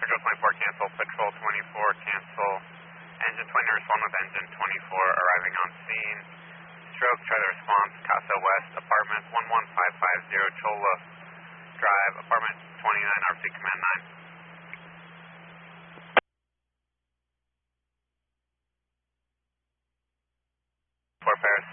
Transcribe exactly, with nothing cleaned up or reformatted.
Cargo twenty-four cancel, Patrol twenty-four cancel, Engine twenty respond with Engine twenty-four arriving on scene. Stroke, try the response, Casa West, apartment one one five five zero Chola Drive, apartment twenty-nine, R F C Command nine. Fort Paris,